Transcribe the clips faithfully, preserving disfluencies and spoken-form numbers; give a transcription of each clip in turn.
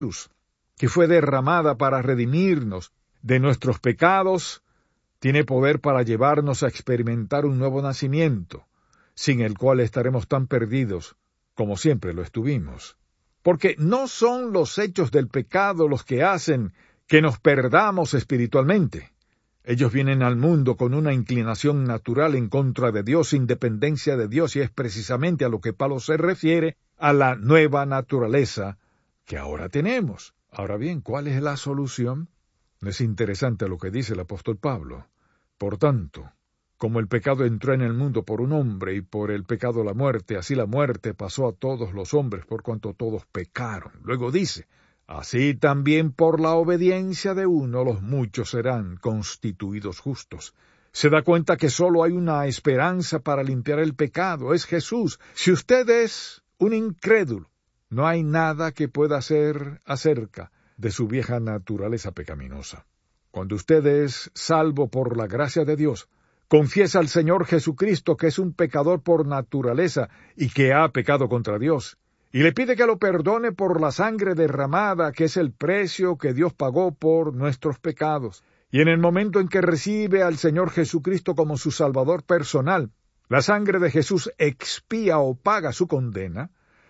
que fue derramada para redimirnos de nuestros pecados, tiene poder para llevarnos a experimentar un nuevo nacimiento, sin el cual estaremos tan perdidos como siempre lo estuvimos. Porque no son los hechos del pecado los que hacen que nos perdamos espiritualmente. Ellos vienen al mundo con una inclinación natural en contra de Dios, sin dependencia de Dios, y es precisamente a lo que Pablo se refiere, a la nueva naturaleza que ahora tenemos. Ahora bien, ¿cuál es la solución? Es interesante lo que dice el apóstol Pablo. Por tanto, como el pecado entró en el mundo por un hombre, y por el pecado la muerte, así la muerte pasó a todos los hombres, por cuanto todos pecaron. Luego dice, así también por la obediencia de uno los muchos serán constituidos justos. Se da cuenta que solo hay una esperanza para limpiar el pecado, es Jesús. Si usted es un incrédulo, no hay nada que pueda hacer acerca de su vieja naturaleza pecaminosa. Cuando usted es salvo por la gracia de Dios, confiesa al Señor Jesucristo que es un pecador por naturaleza y que ha pecado contra Dios, y le pide que lo perdone por la sangre derramada, que es el precio que Dios pagó por nuestros pecados. Y en el momento en que recibe al Señor Jesucristo como su Salvador personal, la sangre de Jesús expía o paga su condena,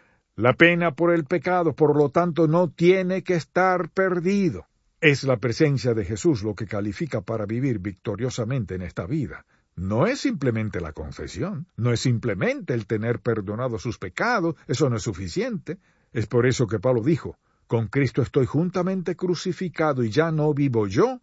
la pena por el pecado, por lo tanto, no tiene que estar perdido. Es la presencia de Jesús lo que califica para vivir victoriosamente en esta vida. No es simplemente la confesión, no es simplemente el tener perdonado sus pecados, eso no es suficiente. Es por eso que Pablo dijo, con Cristo estoy juntamente crucificado y ya no vivo yo,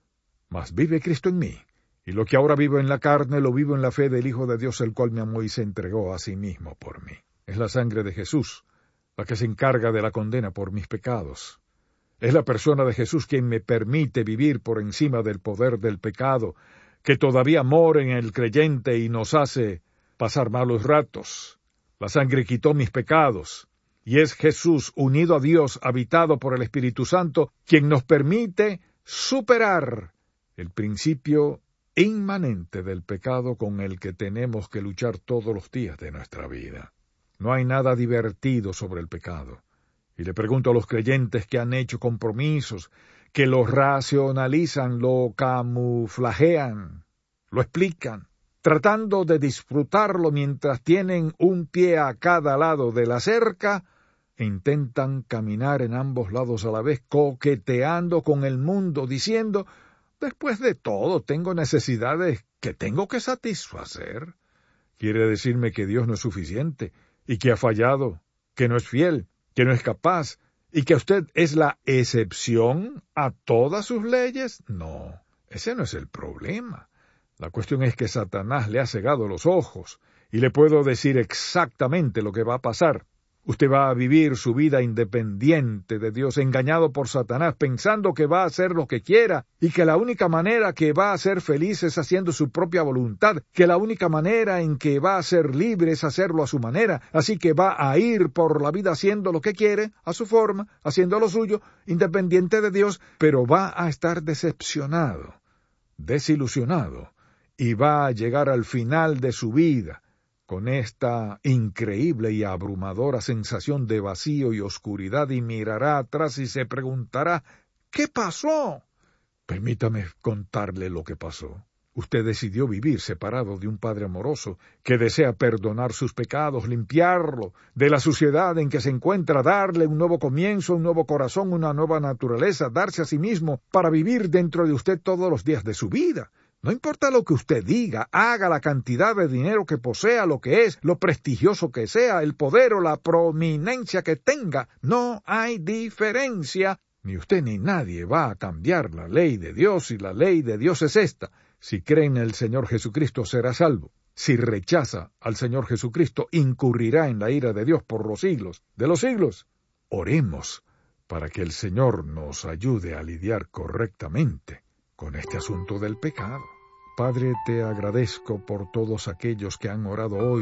mas vive Cristo en mí. Y lo que ahora vivo en la carne, lo vivo en la fe del Hijo de Dios, el cual me amó y se entregó a sí mismo por mí. Es la sangre de Jesús la que se encarga de la condena por mis pecados. Es la persona de Jesús quien me permite vivir por encima del poder del pecado, que todavía mora en el creyente y nos hace pasar malos ratos. La sangre quitó mis pecados, y es Jesús, unido a Dios, habitado por el Espíritu Santo, quien nos permite superar el principio inmanente del pecado con el que tenemos que luchar todos los días de nuestra vida. No hay nada divertido sobre el pecado. Y le pregunto a los creyentes que han hecho compromisos, que lo racionalizan, lo camuflajean, lo explican, tratando de disfrutarlo mientras tienen un pie a cada lado de la cerca, e intentan caminar en ambos lados a la vez, coqueteando con el mundo, diciendo, después de todo, tengo necesidades que tengo que satisfacer. Quiere decirme que Dios no es suficiente, y que ha fallado, que no es fiel, que no es capaz, y que usted es la excepción a todas sus leyes. No, ese no es el problema. La cuestión es que Satanás le ha cegado los ojos, y le puedo decir exactamente lo que va a pasar. Usted va a vivir su vida independiente de Dios, engañado por Satanás, pensando que va a hacer lo que quiera, y que la única manera que va a ser feliz es haciendo su propia voluntad, que la única manera en que va a ser libre es hacerlo a su manera, así que va a ir por la vida haciendo lo que quiere, a su forma, haciendo lo suyo, independiente de Dios, pero va a estar decepcionado, desilusionado, y va a llegar al final de su vida con esta increíble y abrumadora sensación de vacío y oscuridad, y mirará atrás y se preguntará, ¿qué pasó? Permítame contarle lo que pasó. Usted decidió vivir separado de un Padre amoroso, que desea perdonar sus pecados, limpiarlo de la suciedad en que se encuentra, darle un nuevo comienzo, un nuevo corazón, una nueva naturaleza, darse a sí mismo para vivir dentro de usted todos los días de su vida. No importa lo que usted diga, haga, la cantidad de dinero que posea, lo que es, lo prestigioso que sea, el poder o la prominencia que tenga, no hay diferencia. Ni usted ni nadie va a cambiar la ley de Dios, y la ley de Dios es esta. Si cree en el Señor Jesucristo, será salvo. Si rechaza al Señor Jesucristo, incurrirá en la ira de Dios por los siglos de los siglos. Oremos para que el Señor nos ayude a lidiar correctamente con este asunto del pecado. Padre, te agradezco por todos aquellos que han orado hoy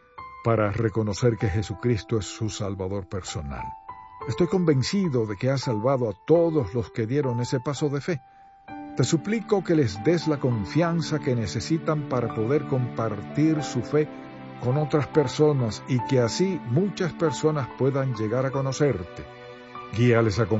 para reconocer que Jesucristo es su Salvador personal. Estoy convencido de que has salvado a todos los que dieron ese paso de fe. Te suplico que les des la confianza que necesitan para poder compartir su fe con otras personas, y que así muchas personas puedan llegar a conocerte. Guíales a